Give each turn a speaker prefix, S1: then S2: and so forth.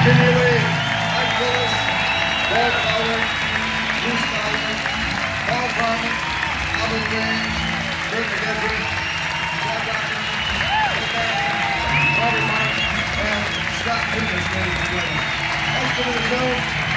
S1: Virginia Lee, Mike Willis, Walt Fowler, Bruce Fowler, Paul Farmer, Albert James, Kurt McGedry, Scott Dawson, Robert Martin, and Scott Lucas, ladies and gentlemen. Also to the show,